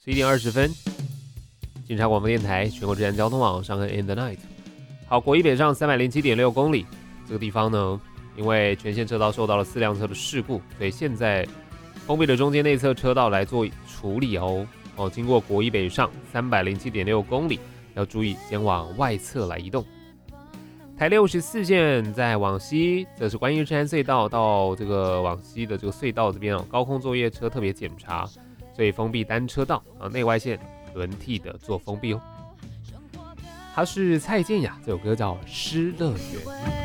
11点20分，警察广播电台全国治安交通网上和 In the Night。好，国一北上307.6公里，这个地方呢，因为全线车道受到了4辆车的事故，所以现在封闭了中间内侧车道来做处理哦。经过国一北上307.6公里，要注意先往外侧来移动。台64线在往西，这是观音山隧道到这个往西的这个隧道这边高空作业车特别检查，所以封闭单车道内外线轮替的做封闭哦。它是蔡健雅，这首歌叫《失乐园》。